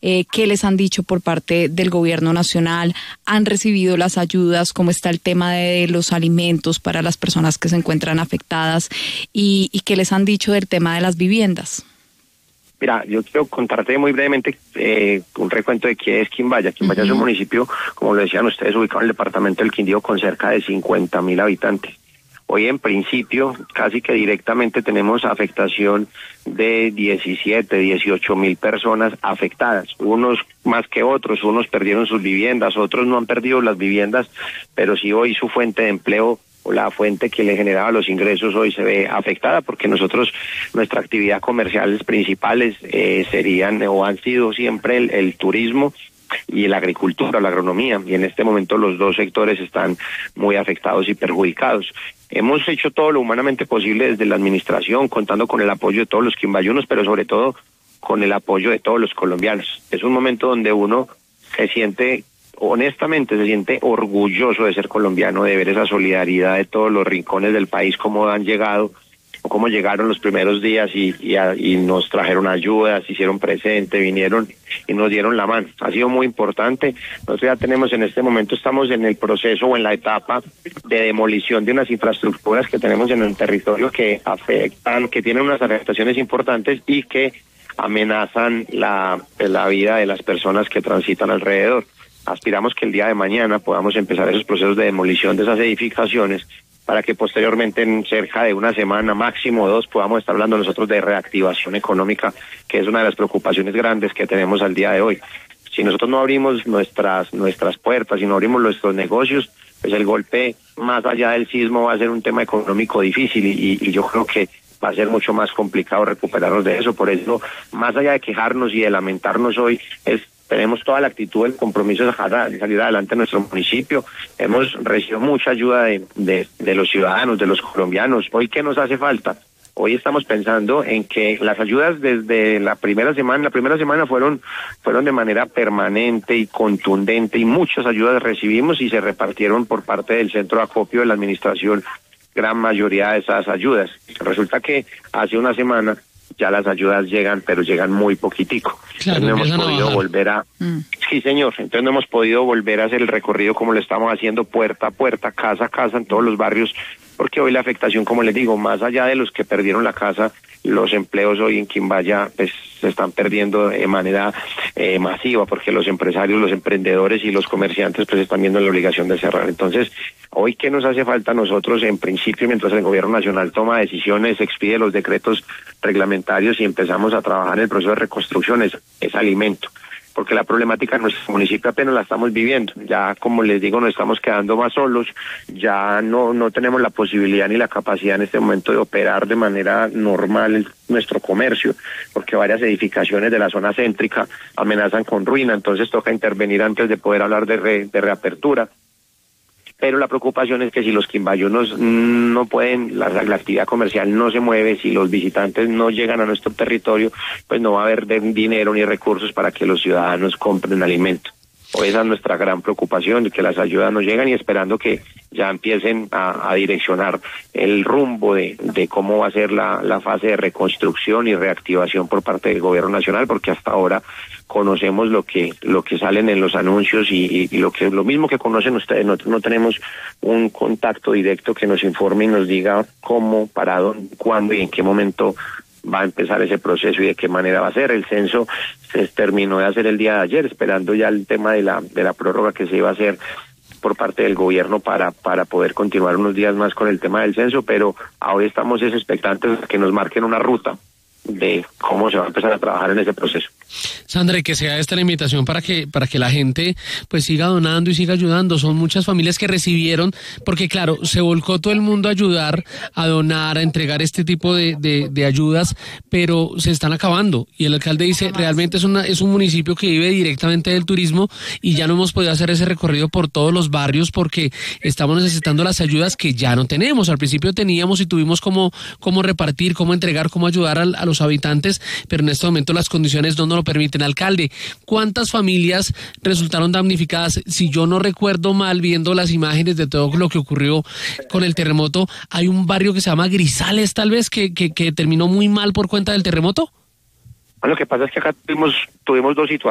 ¿Qué les han dicho por parte del gobierno nacional? ¿Han recibido las ayudas? ¿Cómo está el tema de los alimentos para las personas que se encuentran afectadas? ¿Y qué les han dicho del tema de las viviendas? Mira, yo quiero contarte muy brevemente un recuento de qué es Quimbaya. Quimbaya es un municipio, como lo decían ustedes, ubicado en el departamento del Quindío con cerca de 50.000 habitantes. Hoy en principio casi que directamente tenemos afectación de 17, 18.000 personas afectadas, unos más que otros, unos perdieron sus viviendas, otros no han perdido las viviendas, pero sí hoy su fuente de empleo o la fuente que le generaba los ingresos hoy se ve afectada porque nuestra actividad comercial principales serían o han sido siempre el turismo y la agricultura, la agronomía, y en este momento los dos sectores están muy afectados y perjudicados. Hemos hecho todo lo humanamente posible desde la administración, contando con el apoyo de todos los quimbayunos, pero sobre todo con el apoyo de todos los colombianos. Es un momento donde uno honestamente se siente orgulloso de ser colombiano, de ver esa solidaridad de todos los rincones del país, cómo han llegado, o cómo llegaron los primeros días y nos trajeron ayudas, hicieron presente, vinieron y nos dieron la mano. Ha sido muy importante. Nosotros ya tenemos en este momento, estamos en el proceso o en la etapa de demolición de unas infraestructuras que tenemos en el territorio que afectan, que tienen unas afectaciones importantes y que amenazan la vida de las personas que transitan alrededor. Aspiramos que el día de mañana podamos empezar esos procesos de demolición de esas edificaciones para que posteriormente en cerca de una semana, máximo 2, podamos estar hablando nosotros de reactivación económica, que es una de las preocupaciones grandes que tenemos al día de hoy. Si nosotros no abrimos nuestras puertas, si no abrimos nuestros negocios, pues el golpe más allá del sismo va a ser un tema económico difícil y yo creo que va a ser mucho más complicado recuperarnos de eso. Por eso, más allá de quejarnos y de lamentarnos hoy, tenemos toda la actitud, el compromiso de salir adelante en nuestro municipio. Hemos recibido mucha ayuda de los ciudadanos, de los colombianos. Hoy, ¿qué nos hace falta? Hoy estamos pensando en que las ayudas desde la primera semana fueron de manera permanente y contundente y muchas ayudas recibimos y se repartieron por parte del centro de acopio de la administración gran mayoría de esas ayudas. Resulta que hace una semana ya las ayudas llegan, pero llegan muy poquitico. Claro, no hemos podido volver a... Sí, señor. Entonces no hemos podido volver a hacer el recorrido como lo estamos haciendo puerta a puerta, casa a casa, en todos los barrios, porque hoy la afectación, como les digo, más allá de los que perdieron la casa, los empleos hoy en Quimbaya pues se están perdiendo de manera masiva, porque los empresarios, los emprendedores y los comerciantes pues están viendo la obligación de cerrar. Entonces, hoy, ¿qué nos hace falta a nosotros? En principio, mientras el gobierno nacional toma decisiones, expide los decretos reglamentarios y empezamos a trabajar en el proceso de reconstrucción, es alimento. Porque la problemática en nuestro municipio apenas la estamos viviendo. Ya, como les digo, nos estamos quedando más solos, ya no tenemos la posibilidad ni la capacidad en este momento de operar de manera normal nuestro comercio, porque varias edificaciones de la zona céntrica amenazan con ruina, entonces toca intervenir antes de poder hablar de reapertura. Pero la preocupación es que si los quimbayunos no pueden, la actividad comercial no se mueve, si los visitantes no llegan a nuestro territorio, pues no va a haber dinero ni recursos para que los ciudadanos compren alimento. O esa es nuestra gran preocupación, de que las ayudas no llegan y esperando que ya empiecen a direccionar el rumbo de cómo va a ser la fase de reconstrucción y reactivación por parte del gobierno nacional, porque hasta ahora conocemos lo que salen en los anuncios y lo mismo que conocen ustedes. No tenemos un contacto directo que nos informe y nos diga cómo, para dónde, cuándo y en qué momento va a empezar ese proceso y de qué manera va a ser. El censo se terminó de hacer el día de ayer, esperando ya el tema de la prórroga que se iba a hacer por parte del gobierno para poder continuar unos días más con el tema del censo, pero ahora estamos expectantes de que nos marquen una ruta de cómo se va a empezar a trabajar en ese proceso. Sandra, y que sea esta la invitación para que la gente pues siga donando y siga ayudando. Son muchas familias que recibieron, porque claro, se volcó todo el mundo a ayudar, a donar, a entregar este tipo de ayudas, pero se están acabando. Y el alcalde dice, realmente es un municipio que vive directamente del turismo y ya no hemos podido hacer ese recorrido por todos los barrios porque estamos necesitando las ayudas que ya no tenemos. Al principio teníamos y tuvimos cómo repartir, cómo entregar, cómo ayudar a los habitantes, pero en este momento las condiciones no nos lo permiten. Alcalde, ¿cuántas familias resultaron damnificadas? Si yo no recuerdo mal, viendo las imágenes de todo lo que ocurrió con el terremoto, hay un barrio que se llama Grisales, tal vez, que terminó muy mal por cuenta del terremoto. Lo que pasa es que acá tuvimos dos situaciones.